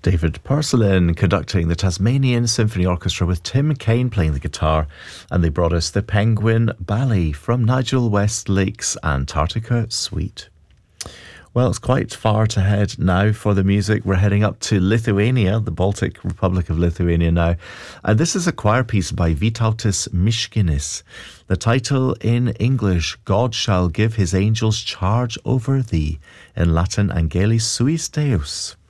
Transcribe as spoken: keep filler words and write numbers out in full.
David Purcellin conducting the Tasmanian Symphony Orchestra with Tim Kaine playing the guitar, and they brought us the Penguin Ballet from Nigel Westlake's Antarctica Suite. Well, it's quite far to head now for the music. We're heading up to Lithuania, the Baltic Republic of Lithuania now. And this is a choir piece by Vytautas Miškinis. The title in English, God Shall Give His Angels Charge Over Thee. In Latin, Angelis Suis Deus.